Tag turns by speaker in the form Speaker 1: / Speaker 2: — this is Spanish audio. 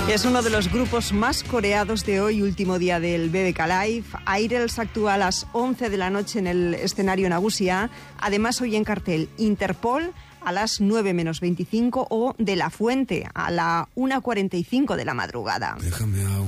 Speaker 1: Es uno de los grupos más coreados de hoy, último día del BBK Live. Airels actúa a las 11 de la noche en el escenario Nagusia. Además, hoy en cartel Interpol a las 9 menos 25 o De La Fuente a la 1:45 de la madrugada.